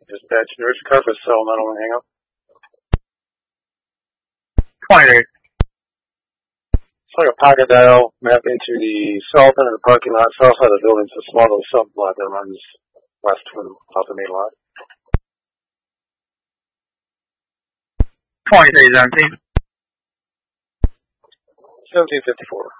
Dispatch, there's a car for sale, not on hang up. 28. It's like a pocket dial map into the south end of the parking lot, south side of the building. It's a small little sub block that runs west from off the main lot. 23 is empty. 1754.